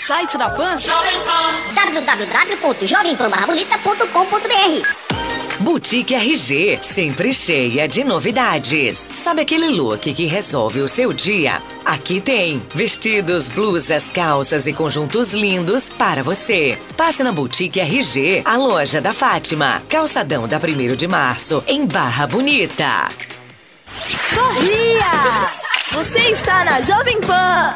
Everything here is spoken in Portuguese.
site da Pan? www.jovempan.bonita.com.br. Boutique RG, sempre cheia de novidades. Sabe aquele look que resolve o seu dia? Aqui tem vestidos, blusas, calças e conjuntos lindos para você. Passe na Boutique RG, a loja da Fátima, calçadão da 1º de março, em Barra Bonita. Sorria! Você está na Jovem Pan.